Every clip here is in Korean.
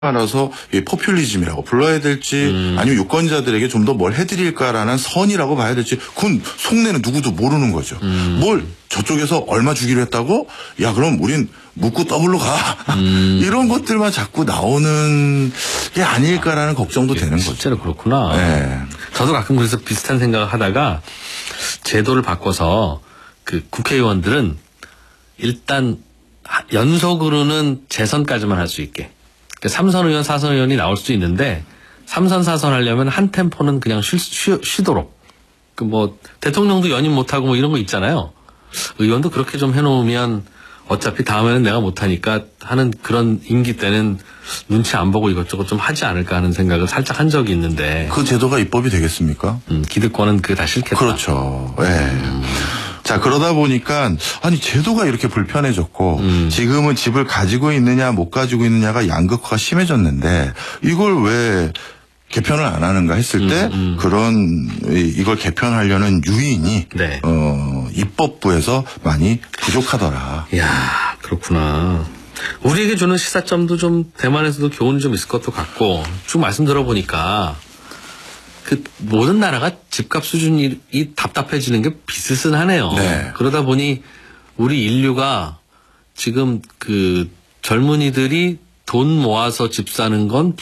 알아서 포퓰리즘이라고 불러야 될지 아니면 유권자들에게 좀 더 뭘 해드릴까라는 선이라고 봐야 될지 그건 속내는 누구도 모르는 거죠. 뭘 저쪽에서 얼마 주기로 했다고? 야 그럼 우린 묻고 더블로 가. 이런 것들만 자꾸 나오는 게 아닐까라는 걱정도 되는 거죠. 실제로 그렇구나. 네. 저도 가끔 그래서 비슷한 생각을 하다가 제도를 바꿔서 그 국회의원들은 일단 연속으로는 재선까지만 할 수 있게. 3선 의원, 4선 의원이 나올 수 있는데 3선, 4선 하려면 한 템포는 그냥 쉬도록. 그 뭐 대통령도 연임 못하고 뭐 이런 거 있잖아요. 의원도 그렇게 좀 해놓으면 어차피 다음에는 내가 못하니까 하는 그런 임기 때는 눈치 안 보고 이것저것 좀 하지 않을까 하는 생각을 살짝 한 적이 있는데. 그 제도가 입법이 되겠습니까? 기득권은 그게 다 싫겠다. 그렇죠. 예. 자, 그러다 보니까, 아니, 제도가 이렇게 불편해졌고, 지금은 집을 가지고 있느냐, 못 가지고 있느냐가 양극화가 심해졌는데, 이걸 왜 개편을 안 하는가 했을 때, 이걸 개편하려는 유인이, 네. 입법부에서 많이 부족하더라. 이야, 그렇구나. 우리에게 주는 시사점도 좀 대만에서도 교훈이 좀 있을 것도 같고, 쭉 말씀 들어보니까, 그 모든 나라가 집값 수준이 답답해지는 게 비스슨하네요. 네. 그러다 보니 우리 인류가 지금 그 젊은이들이 돈 모아서 집 사는 건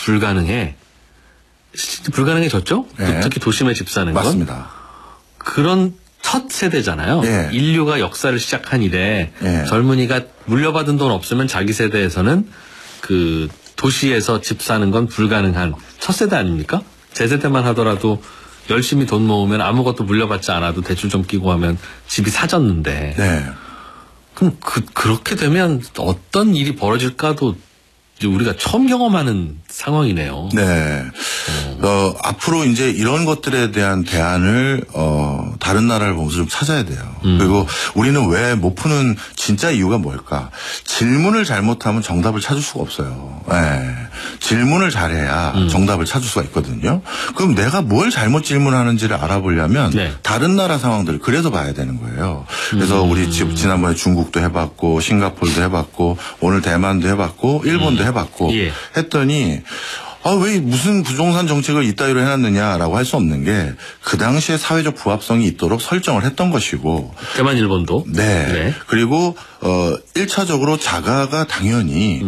불가능해졌죠? 네. 특히 도심에 집 사는 건. 맞습니다. 그런 첫 세대잖아요. 네. 인류가 역사를 시작한 이래 네. 젊은이가 물려받은 돈 없으면 자기 세대에서는 그 도시에서 집 사는 건 불가능한 첫 세대 아닙니까? 제 세대만 하더라도 열심히 돈 모으면 아무것도 물려받지 않아도 대출 좀 끼고 하면 집이 사졌는데. 네. 그럼 그렇게 되면 어떤 일이 벌어질까도 우리가 처음 경험하는 상황이네요. 네. 앞으로 이제 이런 것들에 대한 대안을, 다른 나라를 보면서 좀 찾아야 돼요. 그리고 우리는 왜 못 푸는 진짜 이유가 뭘까? 질문을 잘못하면 정답을 찾을 수가 없어요. 네. 질문을 잘해야 정답을 찾을 수가 있거든요. 그럼 내가 뭘 잘못 질문하는지를 알아보려면 네. 다른 나라 상황들을 그래서 봐야 되는 거예요. 그래서 우리 지난번에 중국도 해봤고, 싱가포르도 해봤고, 오늘 대만도 해봤고, 일본도 해봤고, 예. 했더니, 왜 무슨 부동산 정책을 이따위로 해놨느냐라고 할 수 없는 게 그 당시에 사회적 부합성이 있도록 설정을 했던 것이고. 대만, 일본도. 네. 네. 그리고 1차적으로 자가가 당연히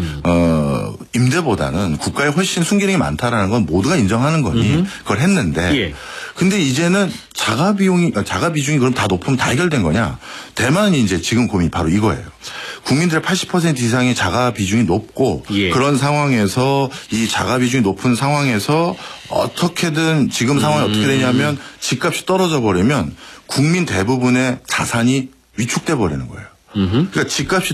임대보다는 국가에 훨씬 순기능이 많다라는 건 모두가 인정하는 거니 그걸 했는데. 예. 근데 이제는 자가 비중이 그럼 다 높으면 다 해결된 거냐? 대만이 이제 지금 고민이 바로 이거예요. 국민들의 80% 이상의 자가 비중이 높고 예. 그런 상황에서 이 자가 비중이 높은 상황에서 어떻게든 지금 상황이 어떻게 되냐면 집값이 떨어져 버리면 국민 대부분의 자산이 위축돼 버리는 거예요. 그러니까 집값이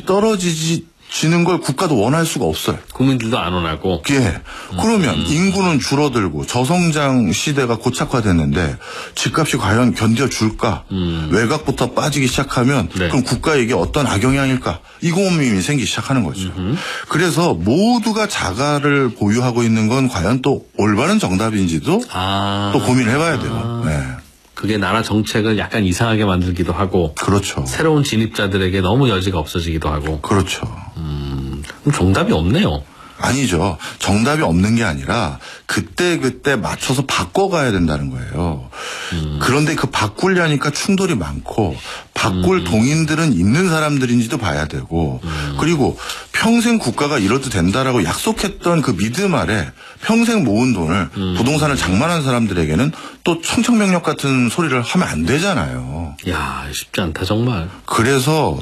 떨어지는 걸 국가도 원할 수가 없어요. 국민들도 안 원하고. 예. 그러면 인구는 줄어들고 저성장 시대가 고착화됐는데 집값이 과연 견뎌줄까? 외곽부터 빠지기 시작하면 네. 그럼 국가에게 어떤 악영향일까? 이 고민이 생기기 시작하는 거죠. 그래서 모두가 자가를 보유하고 있는 건 과연 또 올바른 정답인지도 또 고민을 해봐야 돼요. 네. 그게 나라 정책을 약간 이상하게 만들기도 하고. 그렇죠. 새로운 진입자들에게 너무 여지가 없어지기도 하고. 그렇죠. 그럼 정답이 없네요. 아니죠. 정답이 없는 게 아니라 그때 맞춰서 바꿔가야 된다는 거예요. 그런데 그 바꾸려니까 충돌이 많고 바꿀 동인들은 있는 사람들인지도 봐야 되고 그리고 평생 국가가 이뤄도 된다라고 약속했던 그 믿음 아래 평생 모은 돈을 부동산을 장만한 사람들에게는 또 청천벽력 같은 소리를 하면 안 되잖아요. 이야, 쉽지 않다 정말. 그래서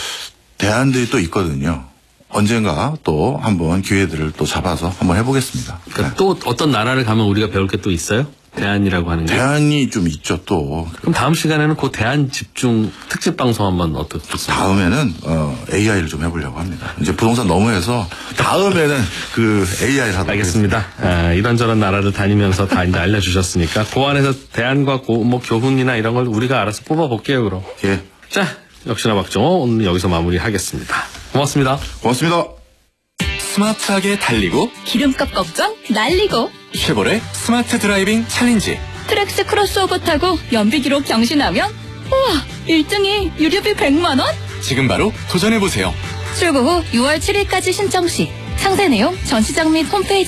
대안들이 또 있거든요. 언젠가 또 한번 기회들을 또 잡아서 한번 해보겠습니다. 그러니까 또 어떤 나라를 가면 우리가 배울 게 또 있어요? 대안이라고 하는 게? 대안이 좀 있죠 또. 그럼 다음 시간에는 그 대안 집중 특집 방송 한번 어떻습니까? 다음에는 AI를 좀 해보려고 합니다. 이제 부동산 너무 해서 다음에는 그 AI를 하도록 알겠습니다. 이런저런 나라를 다니면서 다 이제 알려주셨으니까 그 안에서 대안과 교훈이나 이런 걸 우리가 알아서 뽑아볼게요 그럼. 예. 자, 역시나 박정호 오늘 여기서 마무리하겠습니다. 고맙습니다. 고맙습니다. 스마트하게 달리고 기름값 걱정 날리고 쉐보레 스마트 드라이빙 챌린지 트랙스 크로스오버 타고 연비기록 경신하면 우와 1등이 유류비 100만 원? 지금 바로 도전해보세요. 출고 후 6월 7일까지 신청 시 상세 내용 전시장 및 홈페이지